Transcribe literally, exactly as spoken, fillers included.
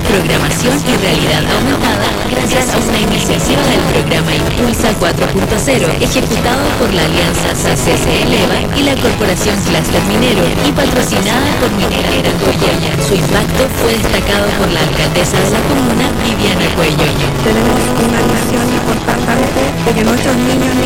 programación y realidad aumentada gracias a una iniciativa del programa Impulsa cuatro punto cero, ejecutado por la Alianza C C C Eleva y la Corporación Cluster Minero y patrocinada por Minera Antoña. Su impacto fue destacado por la alcaldesa de la comuna, Viviana Cuello. Tenemos una misión importante de que nuestros niños